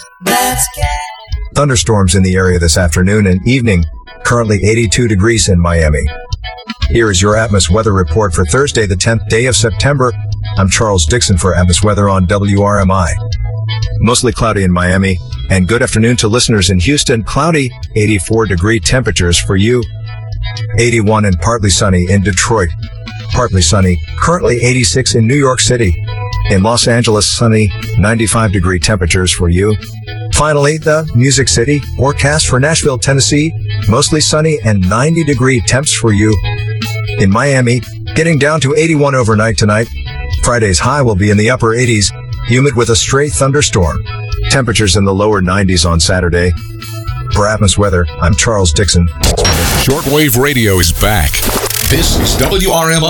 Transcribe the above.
Let's get Thunderstorms in the area this afternoon and evening. Currently 82 degrees in Miami. Here is your Atmos weather report for Thursday, the 10th day of September. I'm Charles Dixon for Atmos Weather on WRMI. Mostly cloudy in Miami, and good afternoon to listeners in Houston. Cloudy, 84-degree temperatures for you. 81 and partly sunny in Detroit. Partly sunny, currently 86 in New York City. In Los Angeles, sunny, 95-degree temperatures for you. Finally, the Music City forecast for Nashville, Tennessee, mostly sunny and 90-degree temps for you. In Miami, getting down to 81 overnight tonight. Friday's high will be in the upper 80s, humid with a stray thunderstorm. Temperatures in the lower 90s on Saturday. For Atmos Weather, I'm Charles Dixon. Shortwave radio is back. This is WRMI.